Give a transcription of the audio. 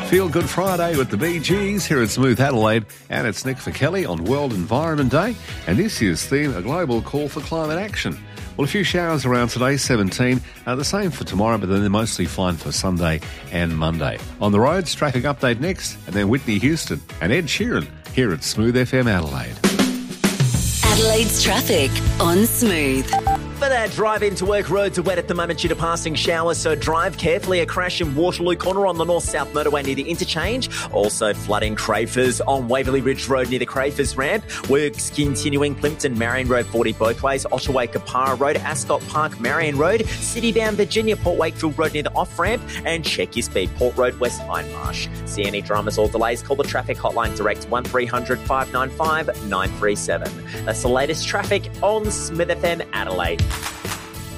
Feel Good Friday with the Bee Gees here at Smooth Adelaide, and it's Nick for Kelly on World Environment Day, and this year's theme, a global call for climate action. Well, a few showers around today, 17. The same for tomorrow, but then they're mostly fine for Sunday and Monday. On the roads, traffic update next, and then Whitney Houston and Ed Sheeran here at Smooth FM Adelaide. Adelaide's traffic on Smooth. For that drive into work, roads are wet at the moment due to passing showers, so drive carefully. A crash in Waterloo Corner on the north-south motorway near the interchange. Also flooding Crafers on Waverley Ridge Road near the Crafers ramp. Works continuing Plimpton, Marion Road 40 both ways. Otterway Kapara Road, Ascot Park, Marion Road. City-bound Virginia, Port Wakefield Road near the off-ramp. And check your speed, Port Road, West Hindmarsh. See any dramas or delays, call the traffic hotline direct 1300 595 937. That's the latest traffic on Smith FM Adelaide.